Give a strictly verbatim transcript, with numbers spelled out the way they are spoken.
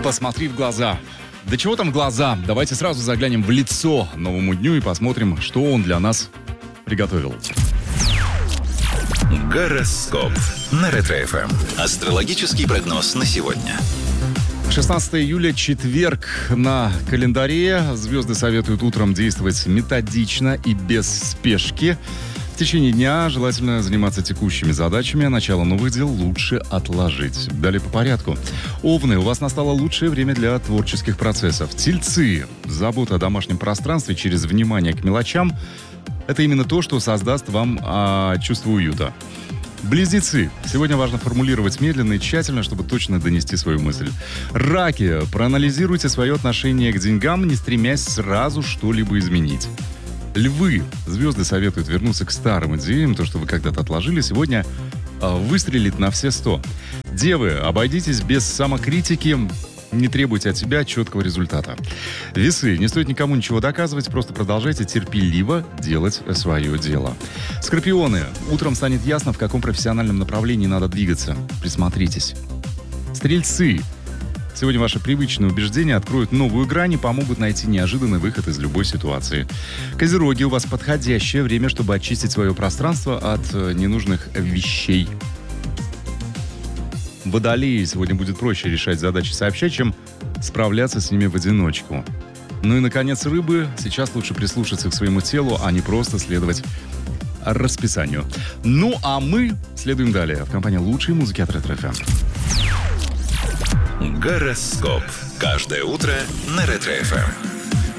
Посмотри в глаза. Да чего там глаза? Давайте сразу заглянем в лицо новому дню и посмотрим, что он для нас приготовил. Гороскоп на Ретро-эф эм. Астрологический прогноз на сегодня. шестнадцатое июля, четверг на календаре. Звезды советуют утром действовать методично и без спешки. В течение дня желательно заниматься текущими задачами, а начало новых дел лучше отложить. Далее по порядку. Овны, у вас настало лучшее время для творческих процессов. Тельцы, забота о домашнем пространстве через внимание к мелочам – это именно то, что создаст вам а, чувство уюта. Близнецы. Сегодня важно формулировать медленно и тщательно, чтобы точно донести свою мысль. Раки. Проанализируйте свое отношение к деньгам, не стремясь сразу что-либо изменить. Львы. Звезды советуют вернуться к старым идеям. То, что вы когда-то отложили, сегодня э, выстрелит на все сто. Девы. Обойдитесь без самокритики. Не требуйте от себя четкого результата. Весы. Не стоит никому ничего доказывать, просто продолжайте терпеливо делать свое дело. Скорпионы. Утром станет ясно, в каком профессиональном направлении надо двигаться. Присмотритесь. Стрельцы. Сегодня ваши привычные убеждения откроют новую грань и помогут найти неожиданный выход из любой ситуации. Козероги. У вас подходящее время, чтобы очистить свое пространство от ненужных вещей. Водолеи. Сегодня будет проще решать задачи сообща, чем справляться с ними в одиночку. Ну и, наконец, рыбы. Сейчас лучше прислушаться к своему телу, а не просто следовать расписанию. Ну, а мы следуем далее в компании лучшей музыки от Ретро-эф эм. Гороскоп. Каждое утро на Ретро-эф эм.